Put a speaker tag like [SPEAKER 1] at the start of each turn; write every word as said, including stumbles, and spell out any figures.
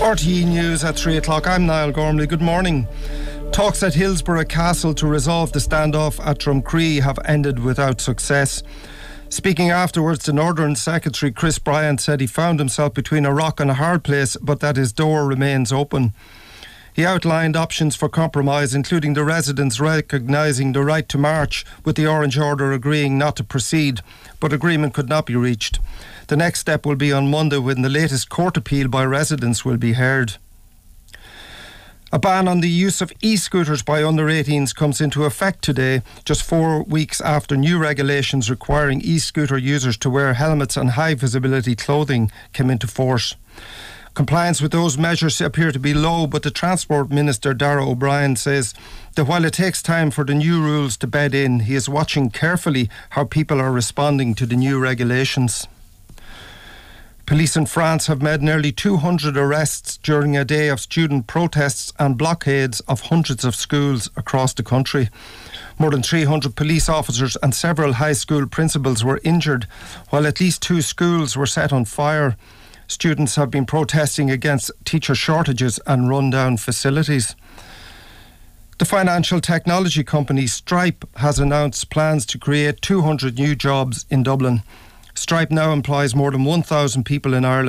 [SPEAKER 1] R T E News at three o'clock. I'm Niall Gormley. Good morning. Talks at Hillsborough Castle to resolve the standoff at Drumcree have ended without success. Speaking afterwards, the Northern Secretary Chris Bryant said he found himself between a rock and a hard place, but that his door remains open. He outlined options for compromise, including the residents recognising the right to march, with the Orange Order agreeing not to proceed, but agreement could not be reached. The next step will be on Monday, when the latest court appeal by residents will be heard. A ban on the use of e-scooters by under eighteens comes into effect today, just four weeks after new regulations requiring e-scooter users to wear helmets and high-visibility clothing came into force. Compliance with those measures appear to be low, but the Transport Minister, Darragh O'Brien, says that while it takes time for the new rules to bed in, he is watching carefully how people are responding to the new regulations. Police in France have made nearly two hundred arrests during a day of student protests and blockades of hundreds of schools across the country. More than three hundred police officers and several high school principals were injured, while at least two schools were set on fire. Students have been protesting against teacher shortages and run-down facilities. The financial technology company Stripe has announced plans to create two hundred new jobs in Dublin. Stripe now employs more than one thousand people in Ireland